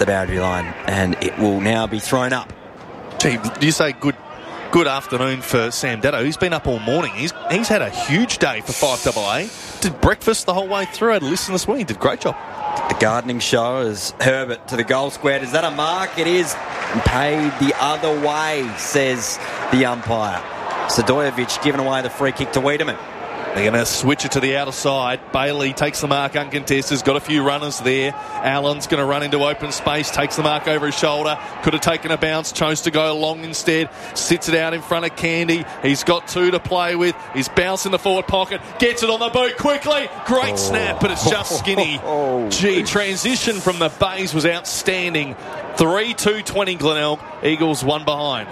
the boundary line, and it will now be thrown up. Gee, you say good afternoon for Sam Datto. He's been up all morning. He's had a huge day for 5AA. Did breakfast the whole way through. Had a listen this morning. Did a great job. The gardening show is Herbert to the goal square. Is that a mark? It is. Paid the other way, says the umpire. Sadojevic giving away the free kick to Wiedemann. They're going to switch it to the outer side. Bailey takes the mark uncontested. Has got a few runners there. Allen's going to run into open space. Takes the mark over his shoulder. Could have taken a bounce. Chose to go long instead. Sits it out in front of Candy. He's got two to play with. He's bounced in the forward pocket. Gets it on the boot quickly. Great snap, but it's just skinny. Gee, transition from the Bays was outstanding. 3-2-20 Glenelg. Eagles one behind.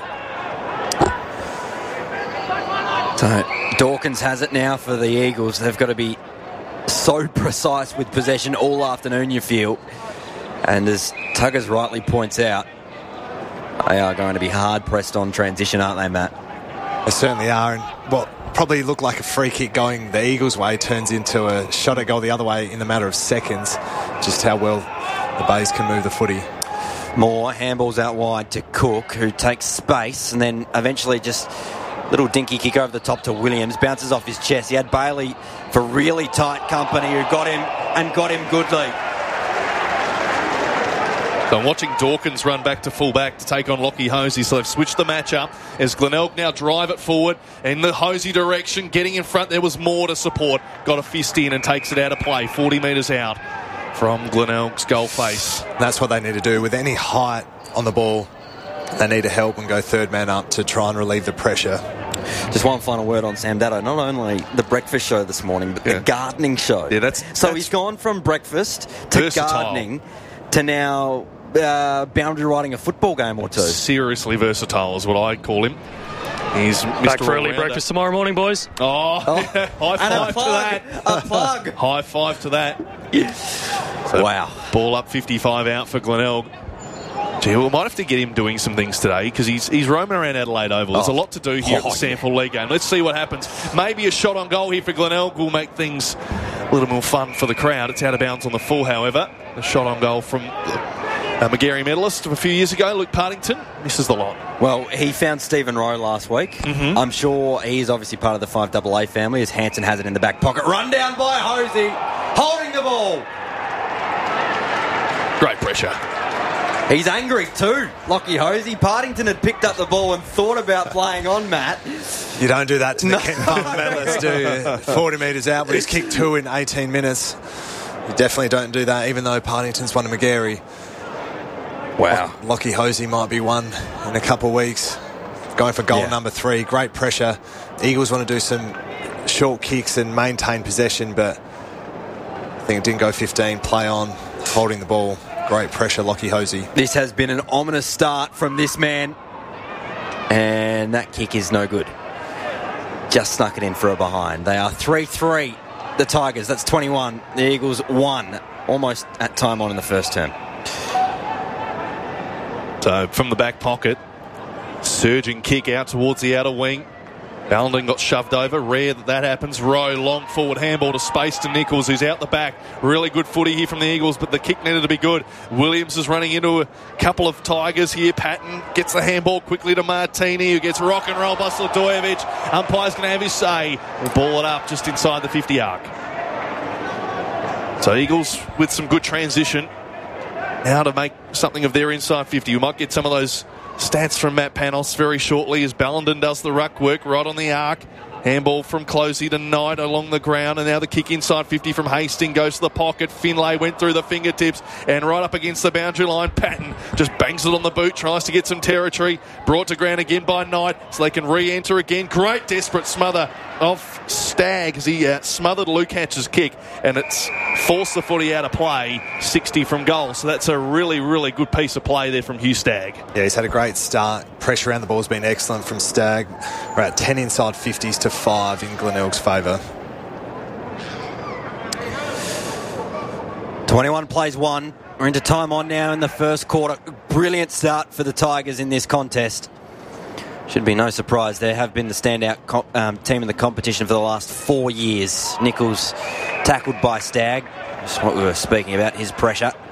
So Dawkins has it now for the Eagles. They've got to be so precise with possession all afternoon, you feel. And as Tuggers rightly points out, they are going to be hard pressed on transition, aren't they, Matt? They certainly are. And what probably looked like a free kick going the Eagles' way turns into a shot at goal the other way in a matter of seconds. Just how well the Bays can move the footy. Moore handballs out wide to Cook, who takes space and then eventually just... little dinky kick over the top to Williams. Bounces off his chest. He had Bailey for really tight company who got him goodly. So I'm watching Dawkins run back to full-back to take on Lockie Hosey. So they've switched the match up as Glenelg now drive it forward in the Hosey direction. Getting in front, there was more to support. Got a fist in and takes it out of play. 40 metres out from Glenelg's goal face. That's what they need to do. With any height on the ball, they need to help and go third man up to try and relieve the pressure. Just one final word on Sam Datto. Not only the breakfast show this morning, but the gardening show. Yeah, so he's gone from breakfast to versatile. Gardening to now boundary riding a football game or two. Seriously versatile is what I call him. He's back Mr. for early breakfast tomorrow morning, boys. High five to that. A plug. High five to that. So wow. Ball up 55 out for Glenelg. Gee, we might have to get him doing some things today because he's roaming around Adelaide Oval. There's a lot to do here at the Sample League game. Let's see what happens. Maybe a shot on goal here for Glenelg will make things a little more fun for the crowd. It's out of bounds on the full, however. A shot on goal from Magarey medalist of a few years ago, Luke Partington, misses the lot. Well, he found Stephen Rowe last week. Mm-hmm. I'm sure he's obviously part of the 5AA family as Hanson has it in the back pocket. Run down by Hosey, holding the ball. Great pressure. He's angry too, Lockie Hosey. Partington had picked up the ball and thought about playing on, Matt. You don't do that to the Kent Palmer medalist, do you? 40 metres out, but he's kicked 2 in 18 minutes. You definitely don't do that, even though Partington's won a Magarey. Wow. Lockie Hosey might be one in a couple of weeks. Going for goal number 3. Great pressure. Eagles want to do some short kicks and maintain possession, but I think it didn't go 15. Play on, holding the ball. Great pressure, Lockie Hosey. This has been an ominous start from this man. And that kick is no good. Just snuck it in for a behind. They are 3-3, the Tigers. That's 21. The Eagles 1. Almost at time on in the first term. So from the back pocket, surging kick out towards the outer wing. Ballenden got shoved over. Rare that happens. Rowe, long forward handball to space to Nichols, who's out the back. Really good footy here from the Eagles, but the kick needed to be good. Williams is running into a couple of Tigers here. Patton gets the handball quickly to Martini, who gets rock and roll by Sladojevic. Umpire's going to have his say. We'll ball it up just inside the 50 arc. So Eagles with some good transition. Now to make something of their inside 50. We might get some of those stats from Matt Panos very shortly as Ballenden does the ruck work right on the arc. Handball from Closey to Knight along the ground, and now the kick inside 50 from Hastings goes to the pocket. Finlay went through the fingertips and right up against the boundary line. Patton just bangs it on the boot, tries to get some territory. Brought to ground again by Knight so they can re-enter again. Great desperate smother of Stagg as he smothered Luke Hatch's kick, and it's forced the footy out of play, 60 from goal. So that's a really, really good piece of play there from Hugh Stagg. Yeah, he's had a great start. Pressure around the ball has been excellent from Stagg. We're at 10 inside 50s to 5 in Glenelg's favour. 21 plays 1. We're into time on now in the first quarter. Brilliant start for the Tigers in this contest. Should be no surprise. They have been the standout team in the competition for the last 4 years. Nichols tackled by Stagg. That's what we were speaking about, his pressure.